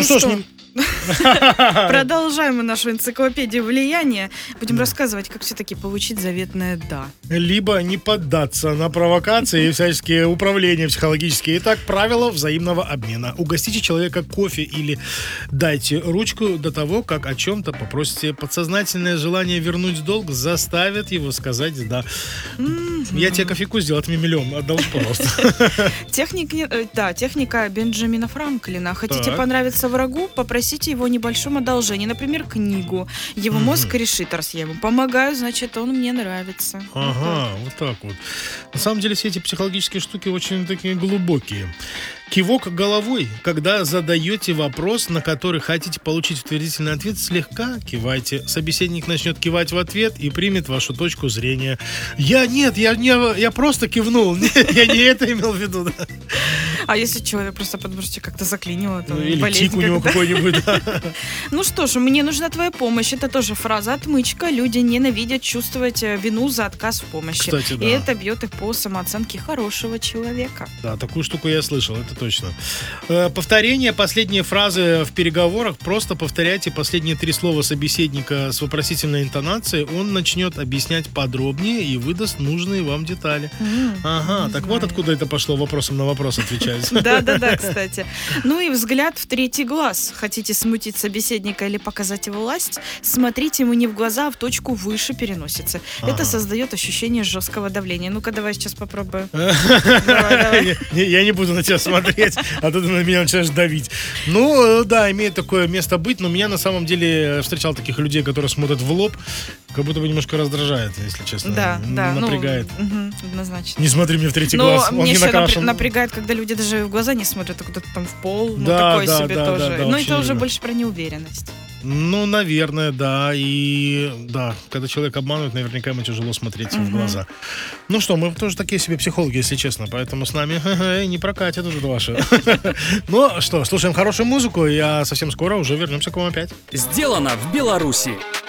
что ж, продолжаем мы нашу энциклопедию влияния. Будем рассказывать, как все-таки получить заветное «да». Либо не поддаться на провокации и всяческие управления психологические. Итак, правило взаимного обмена. Угостите человека кофе или дайте ручку до того, как о чем-то попросите. Подсознательное желание вернуть долг заставит его сказать «да». Я тебе кофейку сделал, ты мне миллион отдал, пожалуйста. Техника Бенджамина Франклина. Хотите понравиться врагу, попросите его о небольшом одолжении, например, книгу. Его мозг решит, раз я ему помогаю, значит, он мне нравится. Ага, вот так вот. На самом деле все эти психологические штуки очень такие глубокие. Кивок головой. Когда задаете вопрос, на который хотите получить утвердительный ответ, слегка кивайте. Собеседник начнет кивать в ответ и примет вашу точку зрения. Я просто кивнул. Я не это имел в виду. Да. А если человек просто подмышечек как-то заклинило, то или тик у него какой-нибудь. Да. Ну что ж, мне нужна твоя помощь. Это тоже фраза отмычка. Люди ненавидят чувствовать вину за отказ в помощи. Кстати, да. И это бьет их по самооценке хорошего человека. Да, такую штуку я слышал, это точно. Повторение последней фразы в переговорах. Просто повторяйте последние 3 слова собеседника с вопросительной интонацией. Он начнет объяснять подробнее и выдаст нужные вам детали. Ага, так вот откуда это пошло, вопросом на вопрос отвечать. Да, кстати. Ну и взгляд в третий глаз. Хотите смутить собеседника или показать его власть? Смотрите ему не в глаза, а в точку выше переносицы. Это создает ощущение жесткого давления. Ну-ка, давай сейчас попробую. Давай. Я не буду на тебя смотреть, а ты на меня начинаешь давить. Ну, да, имеет такое место быть, но меня на самом деле встречал таких людей, которые смотрят в лоб, как будто бы немножко раздражает, если честно. Да. Напрягает. Однозначно. Не смотри мне в третий но глаз, он мне не еще накрашен. напрягает, когда люди даже в глаза не смотрят, а куда-то там в пол. Ну, Да, такое себе тоже. Да, но это уже верно. больше про неуверенность. Ну, наверное, да. И да, когда человек обманывает, наверняка ему тяжело смотреть в глаза. Ну что, мы тоже такие себе психологи, если честно. Поэтому с нами не прокатит это ваше. Ну что, слушаем хорошую музыку. И совсем скоро уже вернемся к вам опять. Сделано в Беларуси.